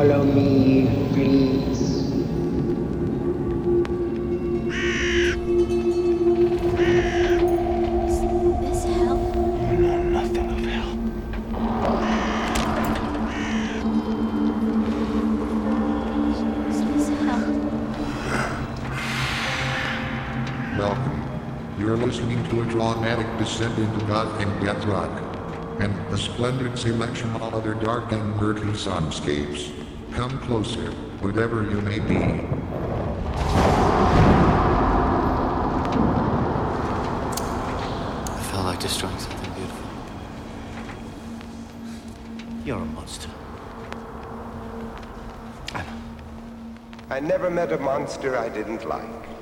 follow me, please. Is this hell? You know nothing of hell. Is this hell? Welcome. You're listening to a dramatic descent into goth and death rock, and a splendid selection of other dark and murky soundscapes. Come closer, whatever you may be. I felt like destroying something beautiful. You're a monster. I know. I never met a monster I didn't like.